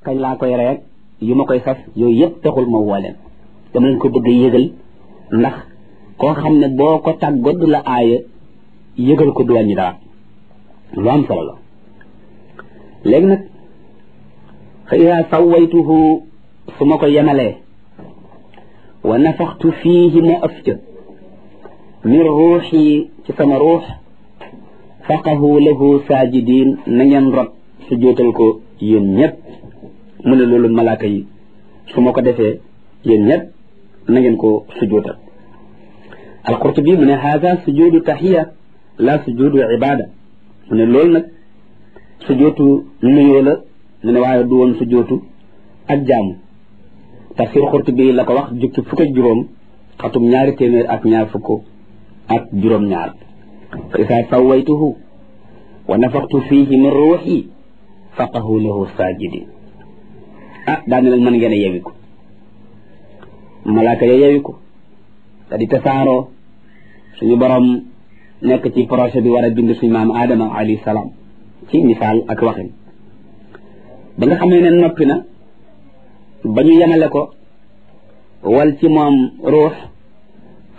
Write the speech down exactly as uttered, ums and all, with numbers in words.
kañ laa koy reek yu ma koy sas yooyu yëpp taxul ma woo leen dama leen ko bëgg yëgal ndax koo xam ne boo ko tàggood la aaya yëgal ko du wàññi dara lu am solo la léegi nag fa ida sawaytuhu su ma ko yemalee wa nafaxtu fiihi ma ëf ca min ruuxi ci sama ruux faqahu lahu saajidin na ngeen rot su jootal ko yéen ñëpp mu ne loolu malaaka yi su ma ko defee yéen ñëpp na ngeen ko sujootal alqurtubi mu ne haada sujudu tahiya la sujudu ibada mu ne loolu nag sujootu nuyoo la mu ne waaye du woon sujootu ak jaamu tafsir qurtubi la ko wax jukki fukk ak juróom xatum ñaari téeméer ak ñaar fukk ak juróom ñaar fa isa sawaytuhu wa nafaxtu fihi min ruuxi faqahu lahu saajidin ah daane nag mën ngeen a yewi ko malaaka ya yewi ko te di tasaaroo suñu borom nekk ci projet bi war a bind suñu maam Adama alayhi salaam ci misaal ak waxin ba nga xam ne noppi na ba ñu yemale ko wal ci moom ruux